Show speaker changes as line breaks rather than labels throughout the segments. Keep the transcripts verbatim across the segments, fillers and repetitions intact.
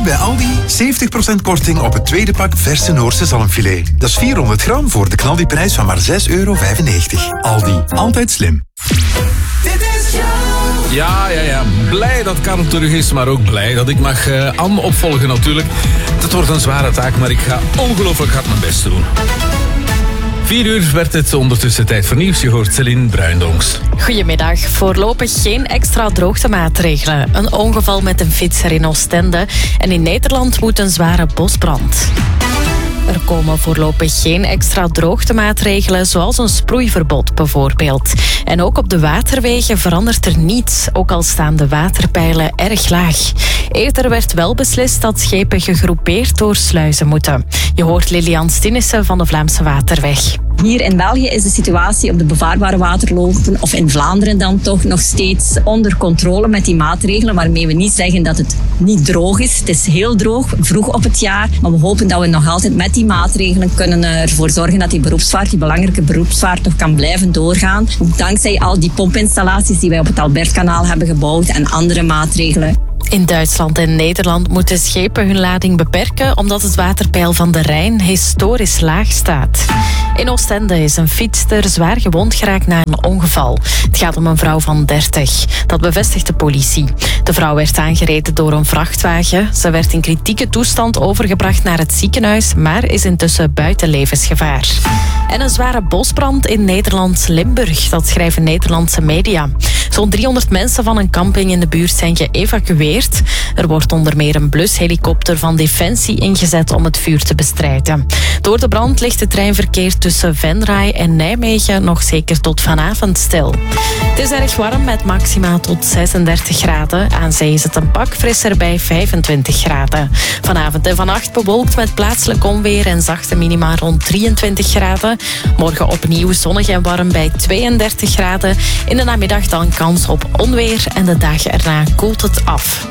bij Aldi zeventig procent korting op het tweede pak verse Noorse zalmfilet. Dat is vierhonderd gram voor de knaldiprijs van maar zes euro vijfennegentig. Aldi, altijd slim.
Ja, ja, ja. Blij dat Karel terug is, maar ook blij dat ik mag uh, Anne opvolgen natuurlijk. Het wordt een zware taak, maar ik ga ongelooflijk hard mijn best doen. Vier uur werd het ondertussen tijd voor nieuws. Je hoort Celine Bruindonks.
Goedemiddag. Voorlopig geen extra droogtemaatregelen. Een ongeval met een fietser in Oostende. En in Nederland woedt een zware bosbrand. Er komen voorlopig geen extra droogtemaatregelen, zoals een sproeiverbod bijvoorbeeld. En ook op de waterwegen verandert er niets, ook al staan de waterpeilen erg laag. Eerder werd wel beslist dat schepen gegroepeerd door sluizen moeten. Je hoort Lilian Stinnissen van de Vlaamse Waterweg.
Hier in België is de situatie op de bevaarbare waterlopen, of in Vlaanderen dan toch, nog steeds onder controle met die maatregelen, waarmee we niet zeggen dat het niet droog is. Het is heel droog, vroeg op het jaar, maar we hopen dat we nog altijd met die maatregelen kunnen ervoor zorgen dat die beroepsvaart, die belangrijke beroepsvaart, toch kan blijven doorgaan. Ook dankzij al die pompinstallaties die wij op het Albertkanaal hebben gebouwd en andere maatregelen.
In Duitsland en Nederland moeten schepen hun lading beperken omdat het waterpeil van de Rijn historisch laag staat. In Oostende is een fietster zwaar gewond geraakt na een ongeval. Het gaat om een vrouw van dertig. Dat bevestigt de politie. De vrouw werd aangereden door een vrachtwagen. Ze werd in kritieke toestand overgebracht naar het ziekenhuis, maar is intussen buiten levensgevaar. En een zware bosbrand in Nederlands Limburg. Dat schrijven Nederlandse media. Zo'n driehonderd mensen van een camping in de buurt zijn geëvacueerd. Er wordt onder meer een blushelikopter van Defensie ingezet om het vuur te bestrijden. Door de brand ligt het treinverkeer tussen Venray en Nijmegen nog zeker tot vanavond stil. Het is erg warm met maxima tot zesendertig graden. Aan zee is het een pak frisser bij vijfentwintig graden. Vanavond en vannacht bewolkt met plaatselijk onweer en zachte minima rond drieëntwintig graden. Morgen opnieuw zonnig en warm bij tweeëndertig graden. In de namiddag dan kans op onweer en de dagen erna koelt het af.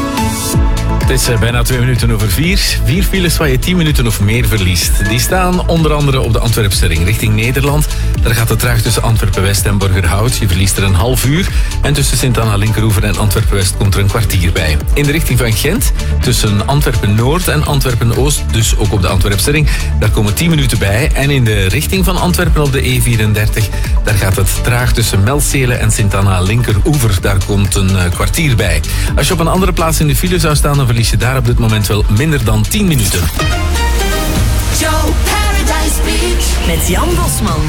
Het is bijna twee minuten over vier. Vier files waar je tien minuten of meer verliest. Die staan onder andere op de Antwerpse ring richting Nederland. Daar gaat het traag tussen Antwerpen-West en Borgerhout. Je verliest er een half uur. En tussen Sint-Anna-Linkeroever en Antwerpen-West komt er een kwartier bij. In de richting van Gent, tussen Antwerpen-Noord en Antwerpen-Oost, dus ook op de Antwerpse ring, daar komen tien minuten bij. En in de richting van Antwerpen op de E vierendertig, daar gaat het traag tussen Melzelen en Sint-Anna-Linkeroever. Daar komt een kwartier bij. Als je op een andere plaats in de file zou staan, dan verlies je daar op dit moment wel minder dan tien minuten.
Joe Paradise Beach met Jan Bosman.